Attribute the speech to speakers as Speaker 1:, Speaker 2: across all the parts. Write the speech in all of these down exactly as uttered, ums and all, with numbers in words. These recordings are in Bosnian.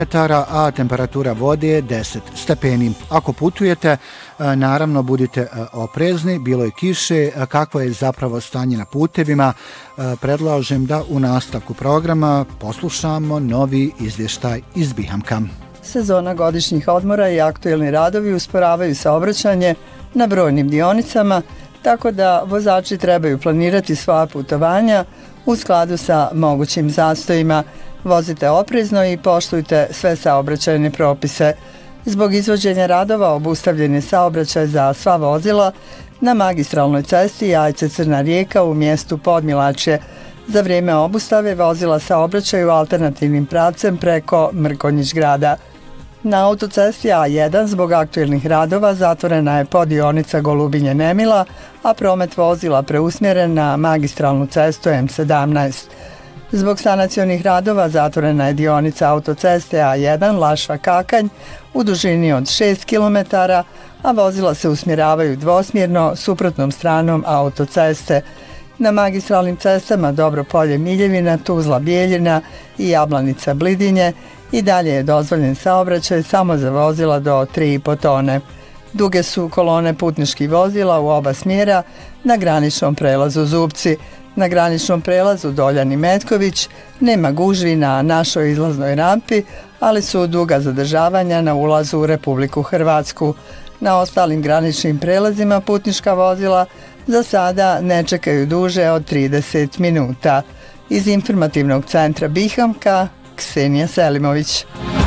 Speaker 1: a temperatura vode je deset stepeni. Ako putujete, naravno budite oprezni, bilo je kiše, kakvo je zapravo stanje na putevima, predlažem da u nastavku programa poslušamo novi izvještaj iz Bihamka.
Speaker 2: Sezona godišnjih odmora i aktuelni radovi usporavaju saobraćanje na brojnim dionicama, tako da vozači trebaju planirati svoja putovanja u skladu sa mogućim zastojima. Vozite oprezno i poštujte sve saobraćajne propise. Zbog izvođenja radova obustavljen je saobraćaj za sva vozila na magistralnoj cesti Jajce-Crna Rijeka u mjestu Podmilačje. Za vrijeme obustave vozila saobraćaju alternativnim pravcem preko Mrkonjić grada. Na autocesti A jedan zbog aktuelnih radova zatvorena je podionica Golubinje-Nemila, a promet vozila preusmjeren na magistralnu cestu M sedamnaest. Zbog sanacionih radova zatvorena je dionica autoceste A jedan Lašva-Kakanj u dužini od šest kilometara, a vozila se usmjeravaju dvosmjerno suprotnom stranom autoceste. Na magistralnim cestama Dobropolje-Miljevina, Tuzla-Bijeljina i Jablanica-Blidinje i dalje je dozvoljen saobraćaj samo za vozila do tri i po tone. Duge su kolone putničkih vozila u oba smjera na graničnom prelazu Zubci. Na graničnom prelazu Doljani Metković nema gužvi na našoj izlaznoj rampi, ali su duga zadržavanja na ulazu u Republiku Hrvatsku. Na ostalim graničnim prelazima putnička vozila za sada ne čekaju duže od trideset minuta. Iz informativnog centra Bihamka, Ksenija Selimović.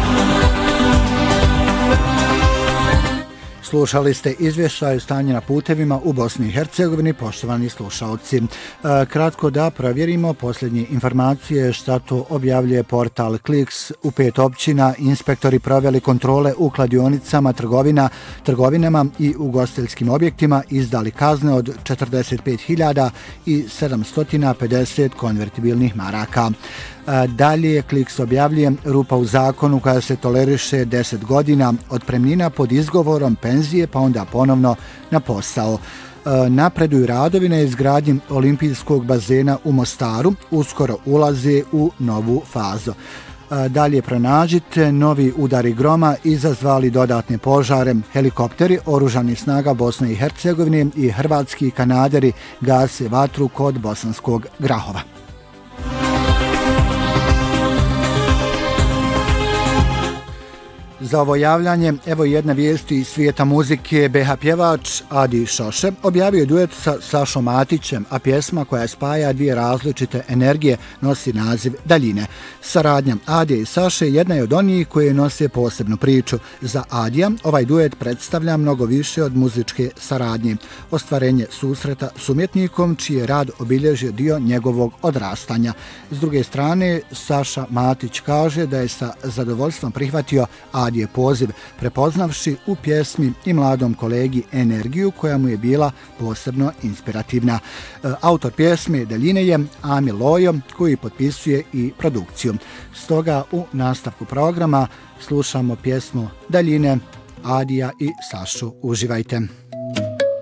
Speaker 1: Slušali ste izvještaj o stanju na putevima u Bosni i Hercegovini, poštovani slušalci. Kratko da provjerimo posljednje informacije što to objavljuje portal Kliks. U pet općina inspektori proveli kontrole u kladionicama, trgovina, trgovinama i ugostiteljskim objektima, izdali kazne od četrdeset pet hiljada sedamsto pedeset konvertibilnih maraka. Dalje Kliks objavljuje rupa u zakonu koja se toleriše deset godina otpremnina pod izgovorom penzije pa onda ponovno na posao. Napreduju radovi na izgradnji olimpijskog bazena u Mostaru, uskoro ulaze u novu fazu. Dalje pronađite novi udari groma izazvali dodatne požare. Helikopteri oružanih snaga Bosne i Hercegovine i hrvatski kanaderi gase vatru kod Bosanskog Grahova. Za ovo javljanje, evo jedna vijest iz svijeta muzike. B H pjevač Adi Šoše objavio je duet sa Sašom Matićem, a pjesma koja spaja dvije različite energije nosi naziv Daljine. Saradnja Adija i Saše jedna je od onih koje nose posebnu priču. Za Adija ovaj duet predstavlja mnogo više od muzičke saradnje. Ostvarenje susreta s umjetnikom čiji je rad obilježio dio njegovog odrastanja. S druge strane, Saša Matić kaže da je sa zadovoljstvom prihvatio Adija je poziv, prepoznavši u pjesmi i mladom kolegi energiju koja mu je bila posebno inspirativna. Autor pjesme Daljine je Ami Lojo, koji potpisuje i produkciju. Stoga u nastavku programa slušamo pjesmu Daljine, Adija i Sašu. Uživajte.